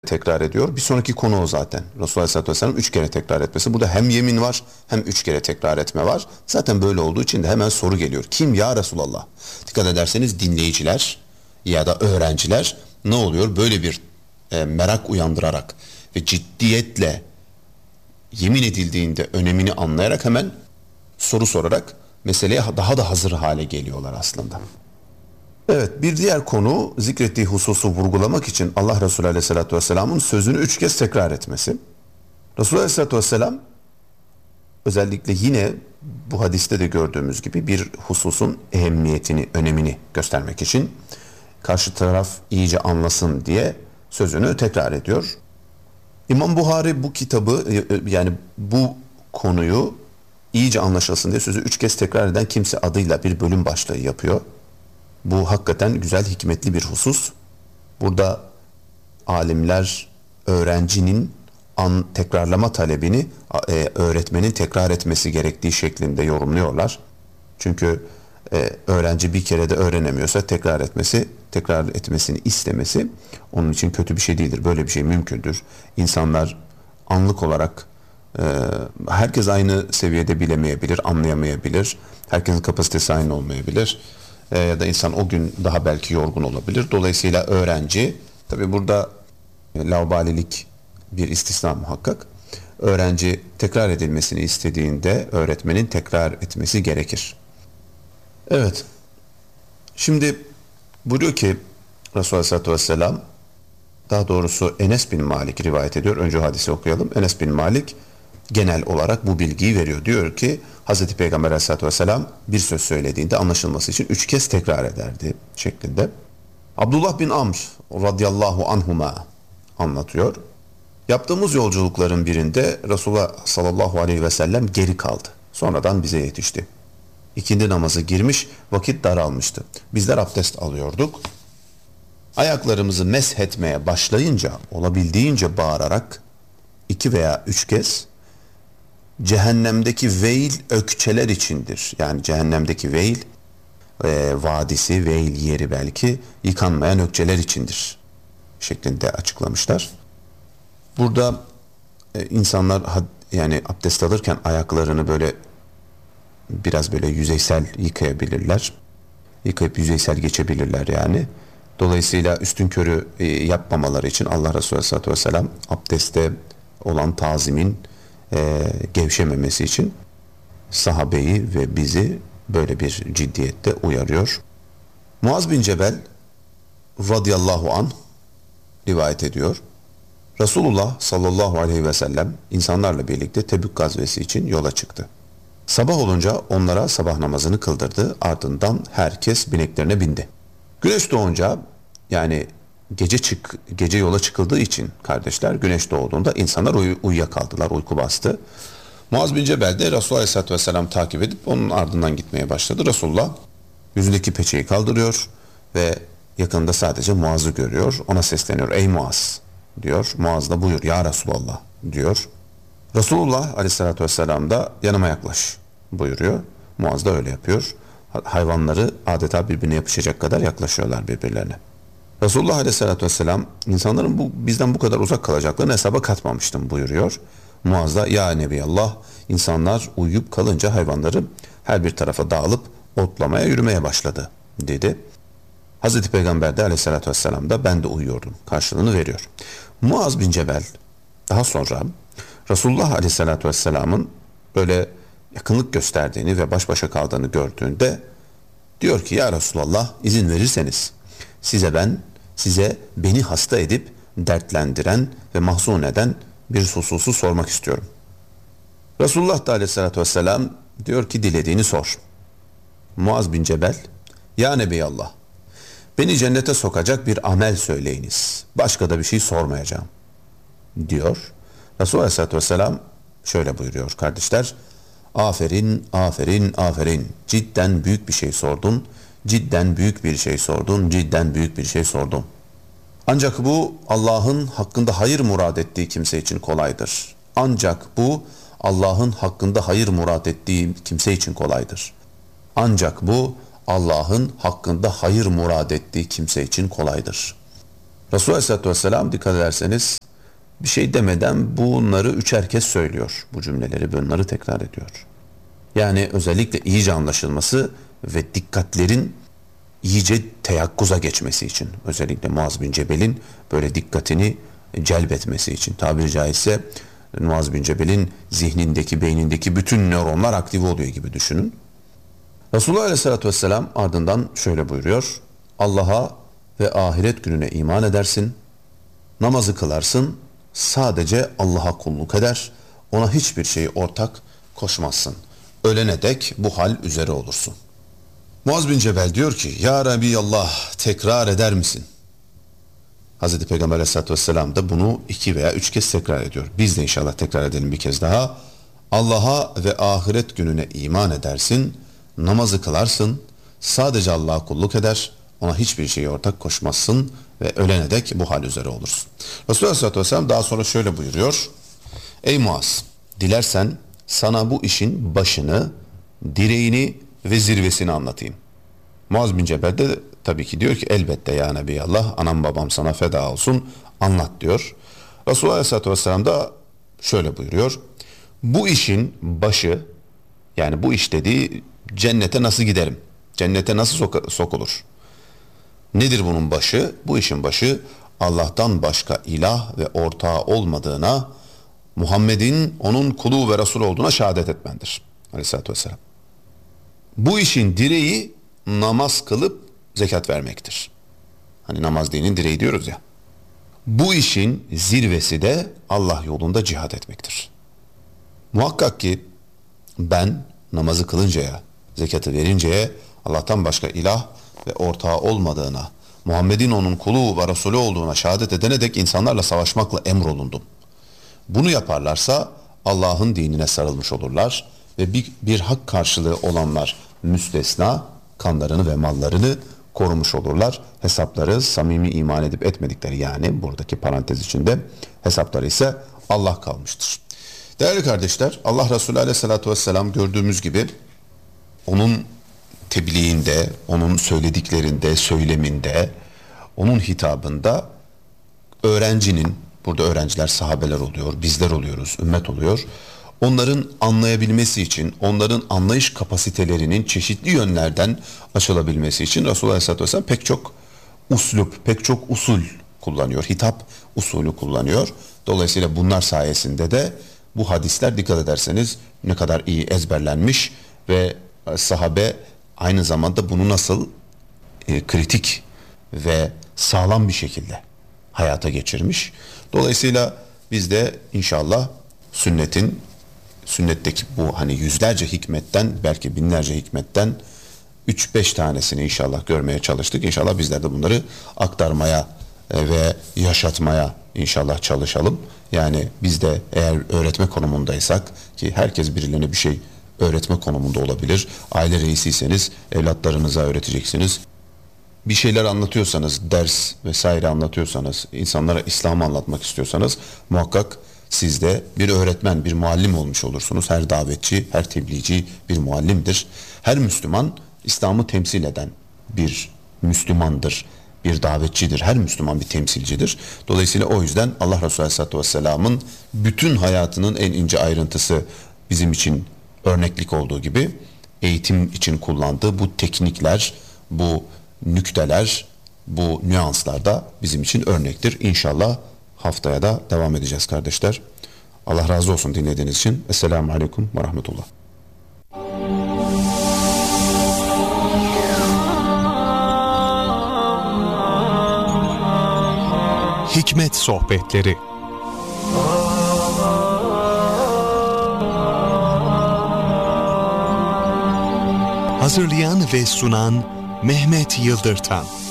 tekrar ediyor. Bir sonraki konu o zaten. Resulullah Aleyhisselatü Vesselam 3 kere tekrar etmesi. Burada hem yemin var hem 3 kere tekrar etme var. Zaten böyle olduğu için de hemen soru geliyor. Kim ya Resulallah? Dikkat ederseniz dinleyiciler ya da öğrenciler ne oluyor? Böyle bir merak uyandırarak ve ciddiyetle yemin edildiğinde önemini anlayarak hemen soru sorarak meseleye daha da hazır hale geliyorlar aslında. Evet, bir diğer konu zikrettiği hususu vurgulamak için Allah Resulü Aleyhisselatü Vesselam'ın sözünü 3 kez tekrar etmesi. Resulullah Aleyhisselatü Vesselam özellikle yine bu hadiste de gördüğümüz gibi bir hususun ehemmiyetini, önemini göstermek için karşı taraf iyice anlasın diye sözünü tekrar ediyor. İmam Buhari bu kitabı yani bu konuyu iyice anlaşılsın diye sözü 3 kez tekrar eden kimse adıyla bir bölüm başlığı yapıyor. Bu hakikaten güzel, hikmetli bir husus. Burada alimler öğrencinin tekrarlama talebini öğretmenin tekrar etmesi gerektiği şeklinde yorumluyorlar. Çünkü öğrenci bir kere de öğrenemiyorsa tekrar etmesini istemesi onun için kötü bir şey değildir. Böyle bir şey mümkündür. İnsanlar anlık olarak herkes aynı seviyede bilemeyebilir, anlayamayabilir. Herkesin kapasitesi aynı olmayabilir. Ya da insan o gün daha belki yorgun olabilir. Dolayısıyla öğrenci, tabi burada laubalilik bir istisna muhakkak. Öğrenci tekrar edilmesini istediğinde öğretmenin tekrar etmesi gerekir. Evet. Şimdi buyuruyor ki Resulullah Aleyhisselatü Vesselam, daha doğrusu Enes bin Malik rivayet ediyor. Önce hadisi okuyalım. Enes bin Malik genel olarak bu bilgiyi veriyor. Diyor ki Hazreti Peygamber Aleyhisselatü Vesselam bir söz söylediğinde anlaşılması için 3 kez tekrar ederdi şeklinde. Abdullah bin Amr radıyallahu anhuma anlatıyor. Yaptığımız yolculukların birinde Resulullah sallallahu aleyhi ve sellem geri kaldı. Sonradan bize yetişti. İkindi namazı girmiş, vakit daralmıştı. Bizler abdest alıyorduk. Ayaklarımızı meshetmeye başlayınca olabildiğince bağırarak 2 veya 3 kez cehennemdeki veil ökçeler içindir. Yani cehennemdeki veil vadisi, veil yeri belki yıkanmayan ökçeler içindir şeklinde açıklamışlar. Burada insanlar yani abdest alırken ayaklarını böyle biraz böyle yüzeysel yıkayabilirler. Yıkayıp yüzeysel geçebilirler yani. Dolayısıyla üstünkörü yapmamaları için Allah Resulü Aleyhisselatü Vesselam abdeste olan tazimin gevşememesi için sahabeyi ve bizi böyle bir ciddiyette uyarıyor. Muaz bin Cebel radıyallahu anh rivayet ediyor. Resulullah sallallahu aleyhi ve sellem insanlarla birlikte Tebük gazvesi için yola çıktı. Sabah olunca onlara sabah namazını kıldırdı. Ardından herkes bineklerine bindi. Güneş doğunca yani gece yola çıkıldığı için kardeşler güneş doğduğunda insanlar uyuyakaldılar, uyku bastı. Muaz bin Cebel de Resulullah Aleyhisselatü Vesselam takip edip onun ardından gitmeye başladı. Resulullah yüzündeki peçeyi kaldırıyor ve yakında sadece Muaz'ı görüyor. Ona sesleniyor. Ey Muaz diyor. Muaz da buyur ya Resulallah diyor. Resulullah Aleyhisselatü Vesselam da yanıma yaklaş buyuruyor. Muaz da öyle yapıyor. Hayvanları adeta birbirine yapışacak kadar yaklaşıyorlar birbirlerine. Resulullah Aleyhisselatü Vesselam insanların bizden bu kadar uzak kalacaklarını hesaba katmamıştım buyuruyor. Muaz da ya Nebiyallah insanlar uyuyup kalınca hayvanları her bir tarafa dağılıp otlamaya yürümeye başladı dedi. Hazreti Peygamber de Aleyhisselatü Vesselam da ben de uyuyordum karşılığını veriyor. Muaz bin Cebel daha sonra Resulullah Aleyhisselatü Vesselam'ın böyle yakınlık gösterdiğini ve baş başa kaldığını gördüğünde diyor ki ya Resulallah izin verirseniz size beni hasta edip dertlendiren ve mahzun eden bir hususu sormak istiyorum. Resulullah da Aleyhisselatü Vesselam diyor ki dilediğini sor. Muaz bin Cebel ya Nebiyallah beni cennete sokacak bir amel söyleyiniz. Başka da bir şey sormayacağım diyor. Resulullah Aleyhisselatü Vesselam şöyle buyuruyor kardeşler. Aferin, aferin, aferin. Cidden büyük bir şey sordun. Cidden büyük bir şey sordun. Cidden büyük bir şey sordun. Ancak bu Allah'ın hakkında hayır murad ettiği kimse için kolaydır. Ancak bu Allah'ın hakkında hayır murad ettiği kimse için kolaydır. Ancak bu Allah'ın hakkında hayır murad ettiği kimse için kolaydır. Resulullah Aleyhisselatü Vesselam dikkat ederseniz bir şey demeden bunları üçer kez söylüyor. Bu cümleleri bunları tekrar ediyor. Yani özellikle iyice anlaşılması ve dikkatlerin iyice teyakkuza geçmesi için, özellikle Muaz bin Cebel'in böyle dikkatini celbetmesi için, tabiri caizse Muaz bin Cebel'in zihnindeki, beynindeki bütün nöronlar aktive oluyor gibi düşünün. Resulullah Aleyhisselatü Vesselam ardından şöyle buyuruyor: Allah'a ve ahiret gününe iman edersin, namazı kılarsın, sadece Allah'a kulluk eder, ona hiçbir şeyi ortak koşmazsın. Ölene dek bu hal üzere olursun. Muaz bin Cebel diyor ki, Ya Rabbi Allah, tekrar eder misin? Hazreti Peygamber Aleyhisselatü Vesselam da bunu 2 veya 3 kez tekrar ediyor. Biz de inşallah tekrar edelim bir kez daha. Allah'a ve ahiret gününe iman edersin, namazı kılarsın, sadece Allah'a kulluk eder, ona hiçbir şeyi ortak koşmazsın ve ölene dek bu hal üzere olursun. Resulullah Aleyhisselatü Vesselam daha sonra şöyle buyuruyor: Ey Muaz, dilersen sana bu işin başını, direğini ve zirvesini anlatayım. Muaz bin Cebel de tabii ki diyor ki, elbette ya Nebiyallah, anam babam sana feda olsun, anlat diyor. Resulullah Aleyhisselatü Vesselam da şöyle buyuruyor: bu işin başı, yani bu iş dediği cennete nasıl giderim, cennete nasıl sokulur? Nedir bunun başı? Bu işin başı Allah'tan başka ilah ve ortağı olmadığına, Muhammed'in onun kulu ve Resul olduğuna şehadet etmendir. Aleyhisselatü Vesselam. Bu işin direği namaz kılıp zekat vermektir. Hani namaz dinin direği diyoruz ya. Bu işin zirvesi de Allah yolunda cihad etmektir. Muhakkak ki ben namazı kılıncaya, zekatı verinceye, Allah'tan başka ilah ve ortağı olmadığına, Muhammed'in onun kulu ve Resulü olduğuna şehadet edene dek insanlarla savaşmakla emrolundum. Bunu yaparlarsa Allah'ın dinine sarılmış olurlar ve bir hak karşılığı olanlar müstesna, kanlarını ve mallarını korumuş olurlar. Hesapları samimi iman edip etmedikleri, yani buradaki parantez içinde hesapları ise Allah kalmıştır. Değerli kardeşler, Allah Resulü Aleyhisselatü Vesselam gördüğümüz gibi onun tebliğinde, onun söylediklerinde, söyleminde, onun hitabında öğrencinin, burada öğrenciler sahabeler oluyor, bizler oluyoruz, ümmet oluyor. Onların anlayabilmesi için, onların anlayış kapasitelerinin çeşitli yönlerden açılabilmesi için Resulullah Aleyhisselatü Vesselam pek çok uslup, pek çok usul kullanıyor. Hitap usulü kullanıyor. Dolayısıyla bunlar sayesinde de bu hadisler, dikkat ederseniz, ne kadar iyi ezberlenmiş ve sahabe aynı zamanda bunu nasıl kritik ve sağlam bir şekilde hayata geçirmiş. Dolayısıyla biz de inşallah sünnetteki bu hani yüzlerce hikmetten, belki binlerce hikmetten 3-5 tanesini inşallah görmeye çalıştık. İnşallah bizler de bunları aktarmaya ve yaşatmaya inşallah çalışalım. Yani biz de eğer öğretme konumundaysak, ki herkes birilerine bir şey öğretme konumunda olabilir. Aile reisiyseniz evlatlarınıza öğreteceksiniz. Bir şeyler anlatıyorsanız, ders vesaire anlatıyorsanız, insanlara İslam'ı anlatmak istiyorsanız muhakkak siz de bir öğretmen, bir muallim olmuş olursunuz. Her davetçi, her tebliğci bir muallimdir. Her Müslüman İslam'ı temsil eden bir Müslümandır, bir davetçidir. Her Müslüman bir temsilcidir. Dolayısıyla o yüzden Allah Resulü Aleyhisselatü Vesselam'ın bütün hayatının en ince ayrıntısı bizim için örneklik olduğu gibi, eğitim için kullandığı bu teknikler, bu nükteler, bu nüanslar da bizim için örnektir. İnşallah haftaya da devam edeceğiz kardeşler. Allah razı olsun dinlediğiniz için. Esselamu Aleyküm ve Rahmetullah. Hikmet Sohbetleri. Hazırlayan ve sunan Mehmet Yıldırtan.